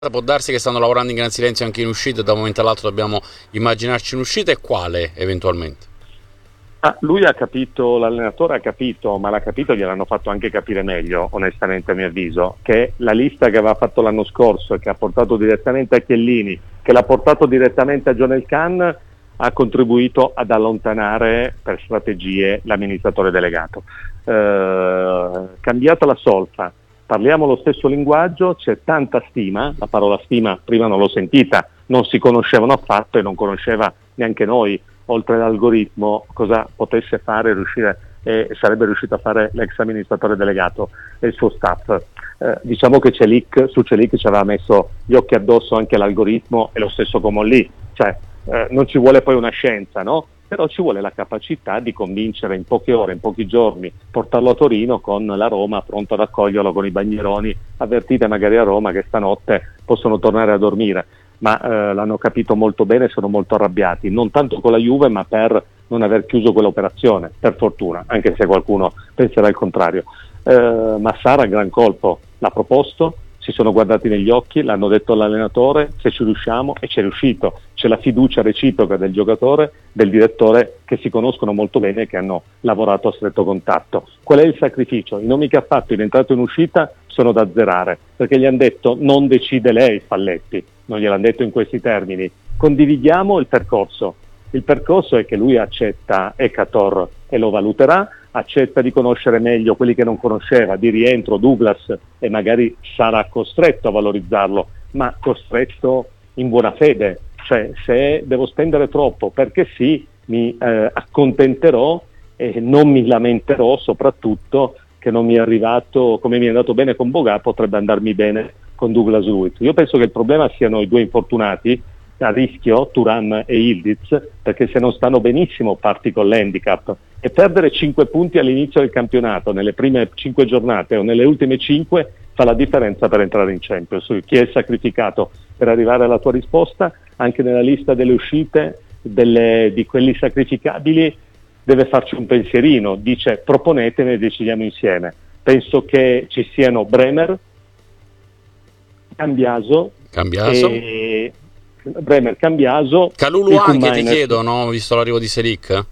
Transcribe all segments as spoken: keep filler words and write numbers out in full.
Può darsi che stanno lavorando in gran silenzio anche in uscita, da un momento all'altro dobbiamo immaginarci un'uscita, e quale eventualmente? Ah, lui ha capito, l'allenatore ha capito, ma l'ha capito, gliel'hanno fatto anche capire meglio, onestamente a mio avviso, che la lista che aveva fatto l'anno scorso e che ha portato direttamente a Chiellini, che l'ha portato direttamente a Jonel Khan, ha contribuito ad allontanare per strategie l'amministratore delegato. Eh, cambiata la solfa, parliamo lo stesso linguaggio, c'è tanta stima, la parola stima prima non l'ho sentita, non si conoscevano affatto e non conosceva neanche noi, oltre all'algoritmo, cosa potesse fare riuscire e sarebbe riuscito a fare l'ex amministratore delegato e il suo staff. Eh, diciamo che Celik, su Celik ci aveva messo gli occhi addosso anche l'algoritmo e lo stesso Comolli, cioè eh, non ci vuole poi una scienza, no? Però ci vuole la capacità di convincere in poche ore, in pochi giorni, portarlo a Torino con la Roma pronto ad accoglierlo con i bandieroni, avvertite magari a Roma che stanotte possono tornare a dormire, ma eh, l'hanno capito molto bene, sono molto arrabbiati, non tanto con la Juve ma per non aver chiuso quell'operazione, per fortuna, anche se qualcuno penserà il contrario. Eh, Massara, gran colpo, l'ha proposto, si sono guardati negli occhi, l'hanno detto all'allenatore, se ci riusciamo, e ci è riuscito. C'è la fiducia reciproca del giocatore, del direttore, che si conoscono molto bene e che hanno lavorato a stretto contatto. Qual è il sacrificio? I nomi che ha fatto in entrata e in uscita sono da azzerare, perché gli hanno detto non decide lei Spalletti, non gliel'hanno detto in questi termini, condividiamo il percorso. Il percorso è che lui accetta Ekator e lo valuterà, accetta di conoscere meglio quelli che non conosceva, di rientro Douglas, e magari sarà costretto a valorizzarlo, ma costretto in buona fede, cioè se devo spendere troppo perché sì, mi eh, accontenterò e non mi lamenterò, soprattutto che non mi è arrivato, come mi è andato bene con Boga, potrebbe andarmi bene con Douglas Luiz. Io penso che il problema siano i due infortunati a rischio, Thuram e Yildiz, perché se non stanno benissimo parti con l'handicap, e perdere cinque punti all'inizio del campionato, nelle prime cinque giornate o nelle ultime cinque, fa la differenza per entrare in Champions. Chi è sacrificato per arrivare alla tua risposta, anche nella lista delle uscite delle, di quelli sacrificabili, deve farci un pensierino, dice proponetene e decidiamo insieme. Penso che ci siano Bremer, Cambiaso, Cambiaso. e Bremer, Cambiaso, Kalulu anche ti chiedo, no? Visto l'arrivo di Selic?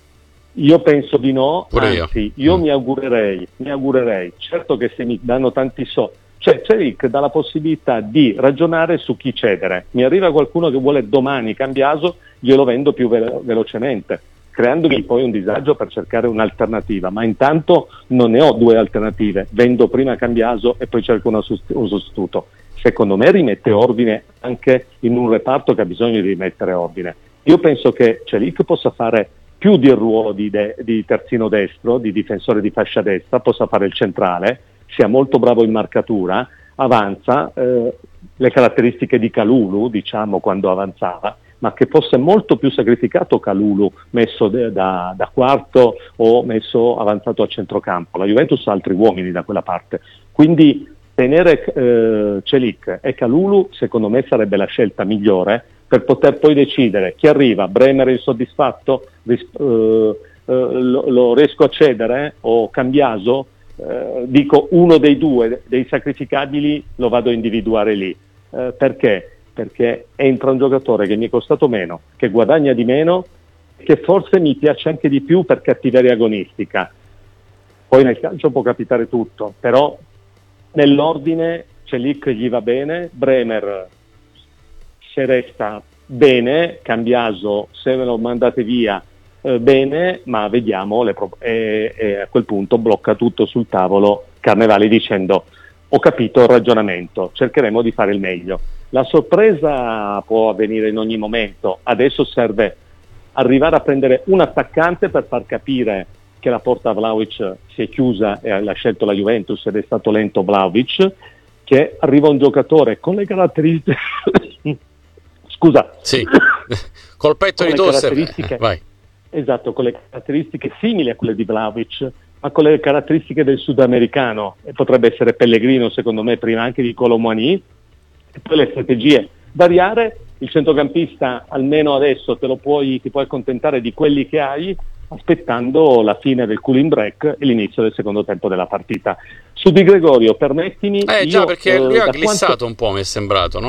Io penso di no, Pure anzi io, io mm. mi augurerei, mi augurerei, certo che se mi danno tanti soldi, cioè Selic dà la possibilità di ragionare su chi cedere. Mi arriva qualcuno che vuole domani Cambiaso, glielo vendo più velo- velocemente, creandomi poi un disagio per cercare un'alternativa, ma intanto non ne ho due alternative, vendo prima Cambiaso e poi cerco una sust- un sostituto. Secondo me rimette ordine anche in un reparto che ha bisogno di rimettere ordine. Io penso che Celik possa fare più del ruolo di, de- di terzino destro, di difensore di fascia destra, possa fare il centrale, sia molto bravo in marcatura, avanza, eh, le caratteristiche di Kalulu, diciamo, quando avanzava, ma che fosse molto più sacrificato Kalulu messo de- da, da quarto o messo avanzato a centrocampo. La Juventus ha altri uomini da quella parte. Quindi tenere eh, Celik e Kalulu secondo me sarebbe la scelta migliore per poter poi decidere chi arriva. Bremer è insoddisfatto, ris- eh, eh, lo, lo riesco a cedere, o Cambiaso, eh, dico uno dei due, dei sacrificabili lo vado a individuare lì. Eh, perché? Perché entra un giocatore che mi è costato meno, che guadagna di meno, che forse mi piace anche di più per cattiveria agonistica. Poi nel calcio può capitare tutto, però nell'ordine Celik gli va bene, Bremer se resta bene, Cambiaso se me lo mandate via eh, bene, ma vediamo le pro- e, e a quel punto blocca tutto sul tavolo Carnevali dicendo ho capito il ragionamento, cercheremo di fare il meglio. La sorpresa può avvenire in ogni momento, adesso serve arrivare a prendere un attaccante per far capire che la porta a Vlahovic si è chiusa e l'ha scelto la Juventus ed è stato lento Vlahovic, che arriva un giocatore con le caratteristiche scusa sì, col petto di tosse, caratteristiche... vai. Esatto, con le caratteristiche simili a quelle di Vlahovic, ma con le caratteristiche del sudamericano, e potrebbe essere Pellegrino secondo me prima anche di Colomboani, e poi le strategie variare. Il centrocampista almeno adesso te lo puoi, ti puoi accontentare di quelli che hai, aspettando la fine del cooling break e l'inizio del secondo tempo della partita. Su Di Gregorio, permettimi... Eh già, io, perché lui eh, ha da glissato quanto... un po', mi è sembrato, no?